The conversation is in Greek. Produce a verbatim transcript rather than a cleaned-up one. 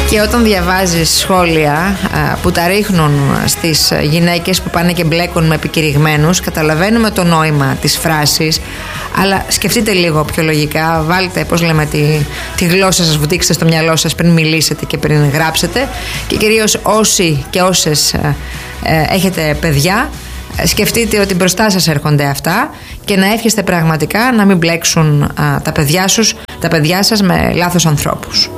Και όταν διαβάζεις σχόλια που τα ρίχνουν στις γυναίκες που πάνε και μπλέκουν με επικηρυγμένους, καταλαβαίνουμε το νόημα της φράσης, αλλά σκεφτείτε λίγο πιο λογικά, βάλτε, πώς λέμε, τη, τη γλώσσα σας, βουτήξτε στο μυαλό σας πριν μιλήσετε και πριν γράψετε, και κυρίως όσοι και όσες ε, ε, έχετε παιδιά, σκεφτείτε ότι μπροστά σας έρχονται αυτά και να εύχεστε πραγματικά να μην μπλέξουν α, τα παιδιά, σου, τα παιδιά σας με λάθος ανθρώπους.